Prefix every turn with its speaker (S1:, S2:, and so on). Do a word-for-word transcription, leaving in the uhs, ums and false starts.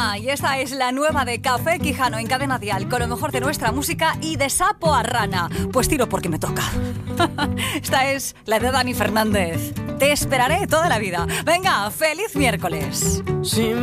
S1: Rana, y esta es la nueva de Café Quijano en Cadena Dial, con lo mejor de nuestra música y de sapo a rana. Pues tiro porque me toca. Esta es la de Dani Fernández. Te esperaré toda la vida. Venga, feliz miércoles.
S2: Sí.